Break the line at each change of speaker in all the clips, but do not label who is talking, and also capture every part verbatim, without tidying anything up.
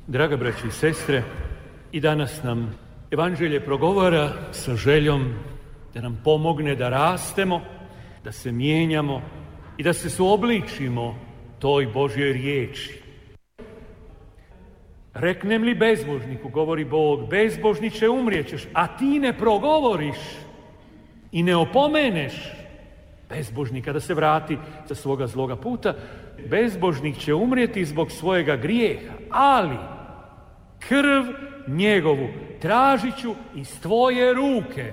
Draga braći i sestre, i danas nam Evanđelje progovara sa željom da nam pomogne da rastemo, da se mijenjamo i da se suobličimo toj Božjoj riječi. Reknem li bezbožniku, govori Bog, bezbožniče umrijećeš, a ti ne progovoriš i ne opomeneš bezbožnika da se vrati sa svoga zloga puta, bezbožnik će umrijeti zbog svojega grijeha, ali krv njegovu tražit ću iz tvoje ruke.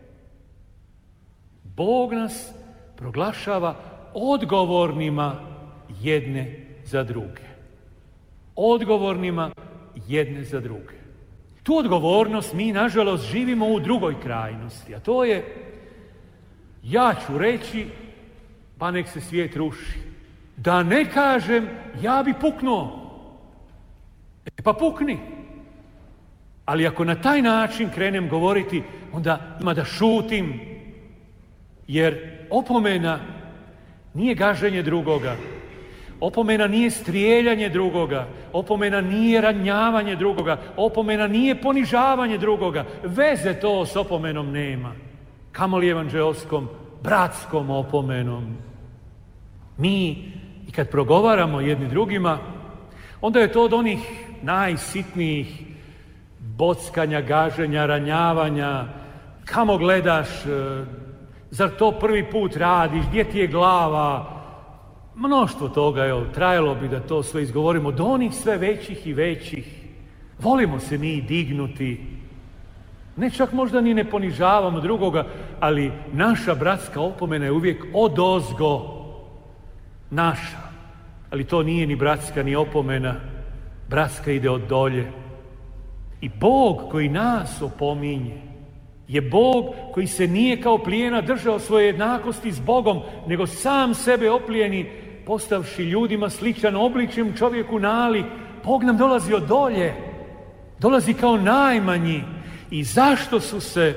Bog nas proglašava odgovornima jedne za druge. Odgovornima jedne za druge. Tu odgovornost mi, nažalost, živimo u drugoj krajnosti, a to je ja ću reći, pa nek se svijet ruši. Da ne kažem, ja bi puknuo. E pa pukni. Ali ako na taj način krenem govoriti, onda ima da šutim, jer opomena nije gaženje drugoga. Opomena nije strijeljanje drugoga. Opomena nije ranjavanje drugoga. Opomena nije ponižavanje drugoga. Veze to s opomenom nema. Kamoli evanđeoskom, bratskom opomenom. Mi, i kad progovaramo jedni drugima, onda je to od onih najsitnijih bockanja, gaženja, ranjavanja. Kamo gledaš? Zar to prvi put radiš? Gdje ti je glava? Mnoštvo toga, evo, trajalo bi da to sve izgovorimo, do onih sve većih i većih. Volimo se mi dignuti. Ne čak možda ni ne ponižavamo drugoga, ali naša bratska opomena je uvijek odozgo. Naša. Ali to nije ni bratska ni opomena. Bratska ide od dolje. I Bog koji nas opominje je Bog koji se nije kao plijena držao svoje jednakosti s Bogom, nego sam sebe oplijeni, postavši ljudima sličan obličjem čovjeku nalik. Bog nam dolazi od dolje. Dolazi kao najmanji. I zašto su se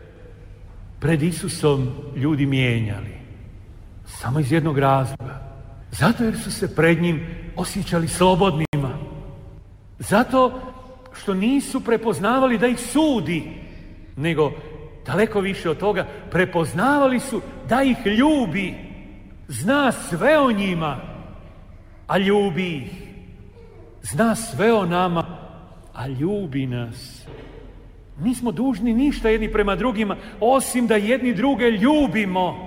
pred Isusom ljudi mijenjali? Samo iz jednog razloga. Zato jer su se pred njim osjećali slobodnima. Zato što nisu prepoznavali da ih sudi, nego daleko više od toga, prepoznavali su da ih ljubi. Zna sve o njima, a ljubi ih. Zna sve o nama, a ljubi nas. Nismo dužni ništa jedni prema drugima, osim da jedni druge ljubimo.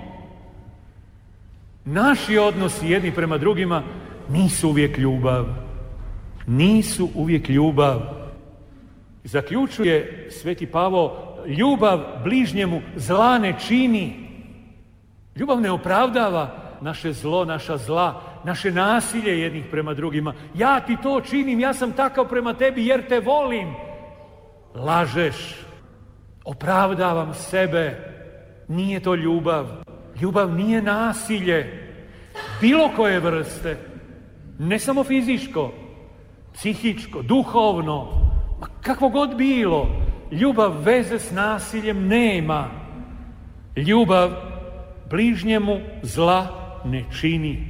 Naši odnosi jedni prema drugima nisu uvijek ljubav. Nisu uvijek ljubav. Zaključuje Sveti Pavao, ljubav bližnjemu zla ne čini. Ljubav ne opravdava naše zlo, naša zla, naše nasilje jednih prema drugima. Ja ti to činim, ja sam takav prema tebi jer te volim. Lažeš. Opravdavam sebe. Nije to ljubav. Ljubav nije nasilje. Bilo koje vrste. Ne samo fizičko, psihičko, duhovno, ma kakvo god bilo. Ljubav veze s nasiljem nema. Ljubav bližnjemu zla ne čini.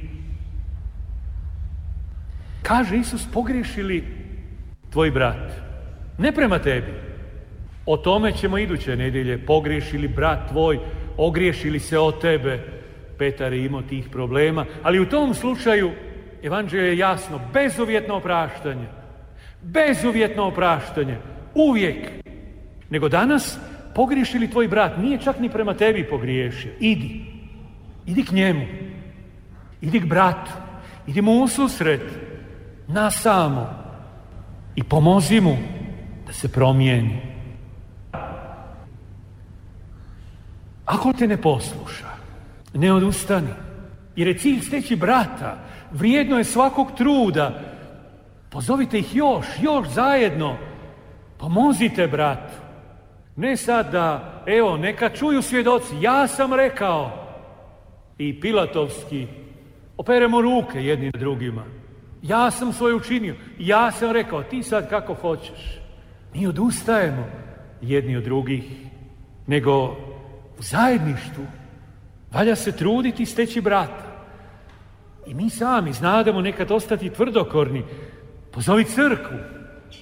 Kaže Isus, pogriješi li tvoj brat? Ne prema tebi. O tome ćemo iduće nedjelje. Pogriješi li brat tvoj, ogriješi li se o tebe? Petar je imao tih problema. Ali u tom slučaju Evanđelje je jasno. Bezuvjetno opraštanje. Bezuvjetno opraštanje. Uvijek. Nego danas, pogriješi li tvoj brat? Nije čak ni prema tebi pogriješio. Idi. Idi k njemu. Idi k bratu. Idi mu u susret. Na samo. I pomozi mu da se promijeni. Ako te ne posluša, ne odustani. Jer je cilj steći brata. Vrijedno je svakog truda. Pozovite ih još, još zajedno. Pomozite bratu. Ne sad da, evo, neka čuju svjedoci, ja sam rekao. I pilatovski operemo ruke jednim drugima. Ja sam svoje učinio, ja sam rekao, ti sad kako hoćeš. Mi odustajemo jedni od drugih, nego u zajedništvu valja se truditi i steći brata. I mi sami znademo nekad ostati tvrdokorni. Pozovi crkvu,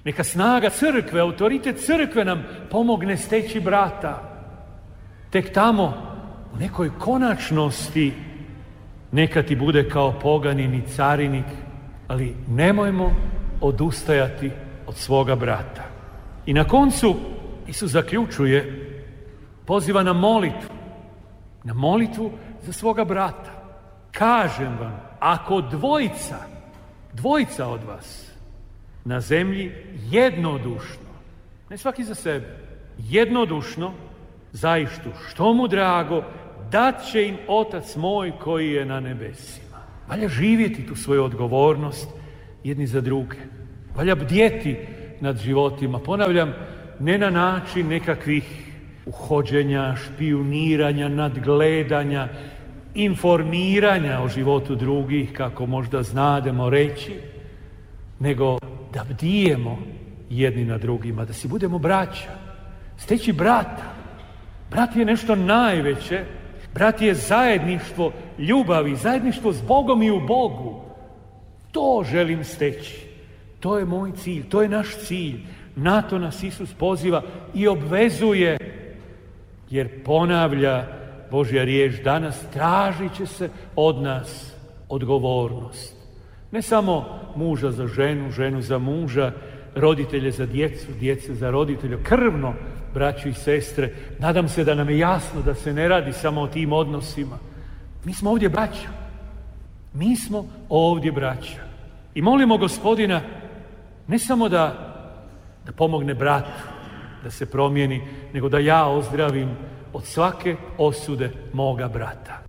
Neka snaga crkve, autoritet crkve nam pomogne steći brata. Tek tamo, u nekoj konačnosti, neka ti bude kao poganin i carinik, ali nemojmo odustajati od svoga brata. I na koncu Isus zaključuje, poziva na molitvu, na molitvu za svoga brata. Kažem vam, ako dvojica, dvojica od vas na zemlji jednodušno, ne svaki za sebe, jednodušno zaištu što mu drago, dat će im Otac moj koji je na nebesima. Valja živjeti tu svoju odgovornost jedni za druge. Valja bdjeti nad životima. Ponavljam, ne na način nekakvih uhođenja, špijuniranja, nadgledanja, informiranja o životu drugih, kako možda znademo reći, nego da bdijemo jedni na drugima, da si budemo braća. Steći brata. Brat je nešto najveće. Brat je zajedništvo ljubavi, zajedništvo s Bogom i u Bogu. To želim steći. To je moj cilj, to je naš cilj. Na to nas Isus poziva i obvezuje, jer ponavlja Božja riječ danas, tražit će se od nas odgovornost. Ne samo muža za ženu, ženu za muža, roditelje za djecu, djece za roditelje, krvno, braćo i sestre. Nadam se da nam je jasno da se ne radi samo o tim odnosima. Mi smo ovdje braća. Mi smo ovdje braća. I molimo Gospodina ne samo da, da pomogne bratu, da se promijeni, nego da ja ozdravim od svake osude moga brata.